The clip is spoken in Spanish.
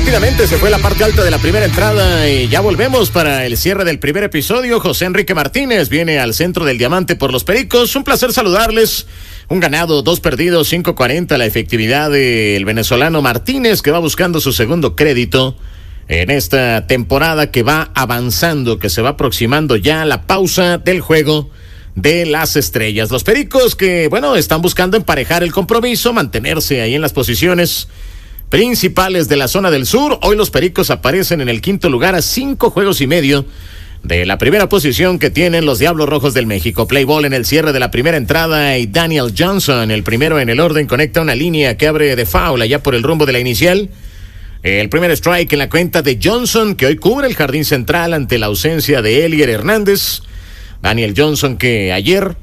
Rápidamente se fue la parte alta de la primera entrada y ya volvemos para el cierre del primer episodio. José Enrique Martínez viene al centro del diamante por los Pericos. Un placer saludarles. Un ganado, 2 perdidos, 5.40 la efectividad del venezolano Martínez, que va buscando su segundo crédito en esta temporada que va avanzando, que se va aproximando ya a la pausa del juego de las estrellas. Los Pericos que, bueno, están buscando emparejar el compromiso, mantenerse ahí en las posiciones principales de la zona del sur. Hoy los Pericos aparecen en el quinto lugar a 5 juegos y medio de la primera posición que tienen los Diablos Rojos del México. Play ball en el cierre de la primera entrada y Daniel Johnson, el primero en el orden, conecta una línea que abre de foul allá por el rumbo de la inicial. El primer strike en la cuenta de Johnson, que hoy cubre el jardín central ante la ausencia de Elier Hernández. Daniel Johnson, que ayer